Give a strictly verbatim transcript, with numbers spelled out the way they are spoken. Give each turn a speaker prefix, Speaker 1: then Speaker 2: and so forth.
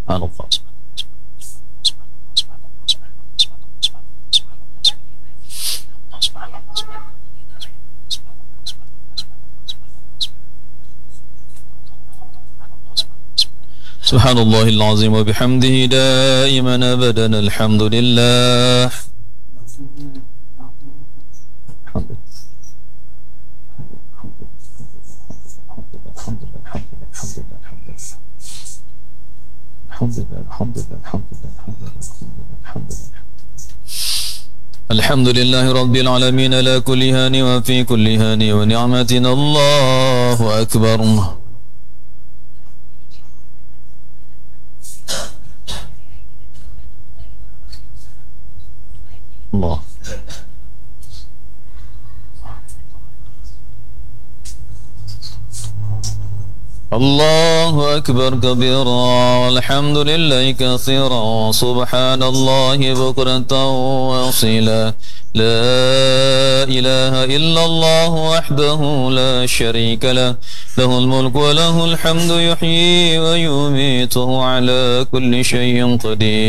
Speaker 1: Subhanallahil azim wa bihamdihi daiman abadan alhamdulillah. Alhamdulillahi rabbil alamin ala kulli hani wa fi kulli hani wa ni'matin Allahu akbar. Allah. Allahu akbar kabira, alhamdulillahi katsira, subhanallahi bukratan wa asila, la ilaha illallah wahdahu la syarika lah, lahul mulku wa lahul hamdu yuhyi wa yumitu ala kulli syai'in qadir.